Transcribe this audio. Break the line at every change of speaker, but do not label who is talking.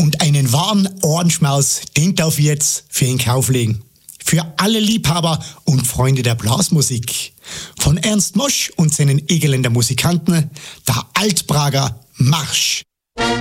Und einen wahren Ohrenschmaus, den darf ich jetzt für in Kauf legen. Für alle Liebhaber und Freunde der Blasmusik. Von Ernst Mosch und seinen Egeländer Musikanten, der Altprager Marsch.